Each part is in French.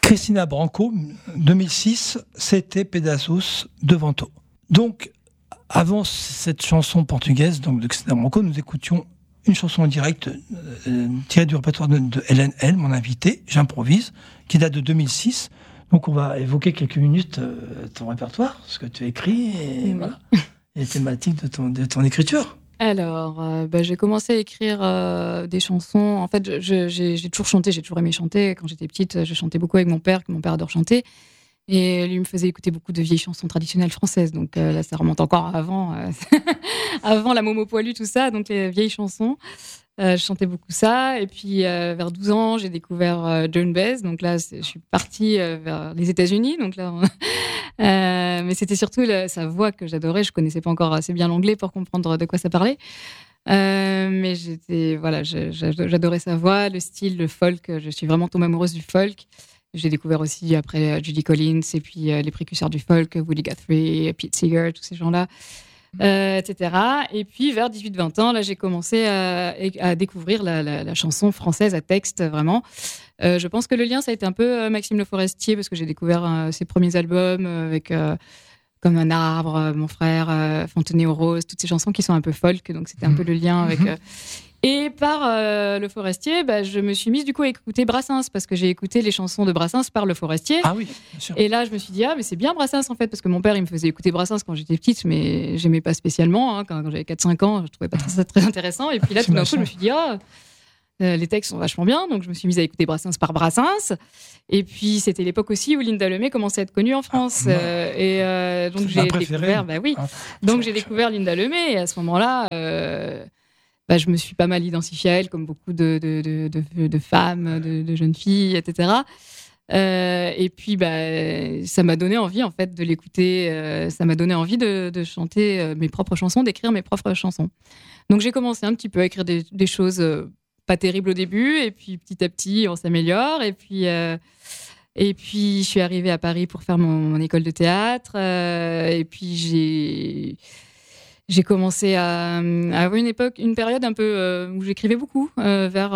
Cristina Branco, 2006, c'était Pedaços de Vento. Donc, avant cette chanson portugaise donc de Cristina Branco, nous écoutions une chanson en direct tirée du répertoire de Hélène L, mon invitée, j'improvise, qui date de 2006. Donc on va évoquer quelques minutes ton répertoire, ce que tu as écrit, et voilà, les thématiques de ton écriture. Alors, j'ai commencé à écrire des chansons. En fait, j'ai toujours chanté, j'ai toujours aimé chanter. Quand j'étais petite, je chantais beaucoup avec mon père adore chanter. Et lui me faisait écouter beaucoup de vieilles chansons traditionnelles françaises. Donc là, ça remonte encore avant, avant la Momo Poilue, tout ça. Donc les vieilles chansons, je chantais beaucoup ça. Et puis vers 12 ans, j'ai découvert Joan Baez. Donc là, je suis partie vers les États-Unis. Donc là, mais c'était surtout sa voix que j'adorais. Je connaissais pas encore assez bien l'anglais pour comprendre de quoi ça parlait. Mais j'adorais sa voix, le style, le folk. Je suis vraiment tombée amoureuse du folk. J'ai découvert aussi après Judy Collins et puis les précurseurs du folk, Woody Guthrie, Pete Seeger, tous ces gens-là, etc. Et puis vers 18-20 ans, là, j'ai commencé à découvrir la chanson française à texte, vraiment. Je pense que le lien, ça a été un peu Maxime Le Forestier, parce que j'ai découvert ses premiers albums avec Comme un arbre, Mon frère, Fontenay aux roses, toutes ces chansons qui sont un peu folk, donc c'était un peu le lien avec... Et par Le Forestier, je me suis mise du coup à écouter Brassens, parce que j'ai écouté les chansons de Brassens par Le Forestier. Ah oui, bien sûr. Et là, je me suis dit, mais c'est bien Brassens en fait, parce que mon père, il me faisait écouter Brassens quand j'étais petite, mais j'aimais pas spécialement. Quand j'avais 4-5 ans, je trouvais pas ça très intéressant. Et puis là, tout d'un coup, je me suis dit, les textes sont vachement bien, donc je me suis mise à écouter Brassens par Brassens. Et puis, c'était l'époque aussi où Linda Lemay commençait à être connue en France. Donc, j'ai découvert, donc j'ai découvert Linda Lemay, et à ce moment-là, je me suis pas mal identifiée à elle, comme beaucoup de femmes, de jeunes filles, etc. Et puis, ça m'a donné envie, en fait, de l'écouter. Ça m'a donné envie de chanter mes propres chansons, d'écrire mes propres chansons. Donc, j'ai commencé un petit peu à écrire des choses pas terribles au début, et puis petit à petit, on s'améliore. Et puis, je suis arrivée à Paris pour faire mon école de théâtre. Et puis, j'ai commencé à avoir une période un peu où j'écrivais beaucoup, vers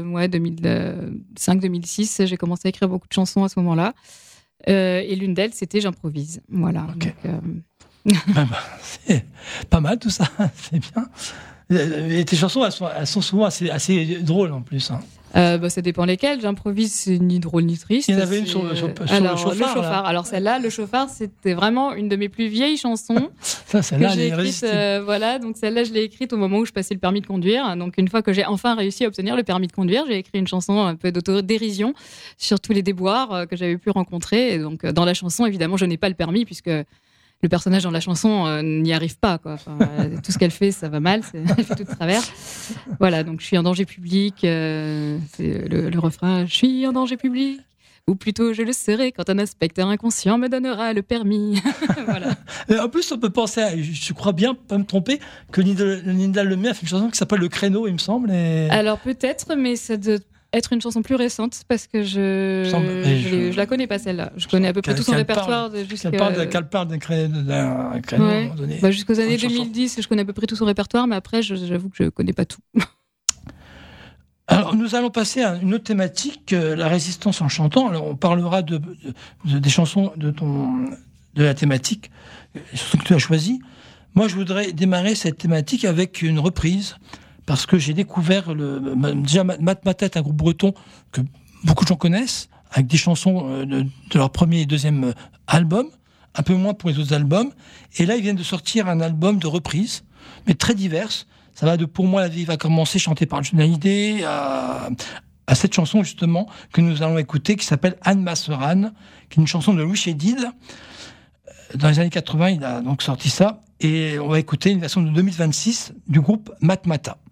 2005-2006. J'ai commencé à écrire beaucoup de chansons à ce moment-là. Et l'une d'elles, c'était J'improvise. Voilà. Okay. Donc, c'est pas mal tout ça, c'est bien. Et tes chansons, elles sont souvent assez drôles en plus. Hein. Ça dépend lesquelles. J'improvise, c'est ni drôle ni triste. Il y en avait une sur le chauffard. Le chauffard. Alors celle-là, le chauffard, c'était vraiment une de mes plus vieilles chansons. Celle-là, que j'ai écrite. Donc celle-là, je l'ai écrite au moment où je passais le permis de conduire. Donc une fois que j'ai enfin réussi à obtenir le permis de conduire, j'ai écrit une chanson un peu d'autodérision sur tous les déboires que j'avais pu rencontrer. Et donc dans la chanson, évidemment, je n'ai pas le permis puisque le personnage dans la chanson n'y arrive pas, quoi. Enfin, tout ce qu'elle fait, ça va mal, elle fait tout de travers. Voilà, donc je suis en danger public, c'est le refrain, je suis en danger public, ou plutôt je le serai quand un inspecteur inconscient me donnera le permis. Voilà. En plus, on peut penser, je crois bien, pas me tromper, que Linda Lemay a fait une chanson qui s'appelle Le Créneau, il me semble. Alors peut-être, mais ça doit être une chanson plus récente, parce que je la connais pas, celle-là. Je connais à peu près tout son répertoire. Qu'elle parle d'un créneau à un moment donné. Jusqu'aux années 2010, je connais à peu près tout son répertoire, mais après, j'avoue que je connais pas tout. Alors, nous allons passer à une autre thématique, la résistance en chantant. Alors, on parlera des chansons de la thématique, les chansons que tu as choisies. Moi, je voudrais démarrer cette thématique avec une reprise, parce que j'ai découvert déjà Matmata est un groupe breton que beaucoup de gens connaissent, avec des chansons de leur premier et deuxième album, un peu moins pour les autres albums. Et là, ils viennent de sortir un album de reprises, mais très diverses. Ça va de Pour moi la vie va commencer, chanté par Johnny Hallyday, à cette chanson justement que nous allons écouter, qui s'appelle Anne Masseran, qui est une chanson de Louis Chédid. Dans les années 80, il a donc sorti ça. Et on va écouter une version de 2026 du groupe Matmata.